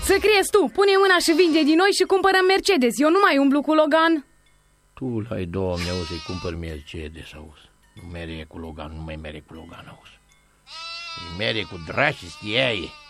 Să crezi tu, pune mâna și vinde din noi și cumpărăm Mercedes. Eu nu mai umblu cu Logan. Tu, hai, Doamne, auzi, să-i cumpăr Mercedes, auzi. Nu mere cu Logan, nu mai mere cu Logan, auzi. E mere cu draci, știai.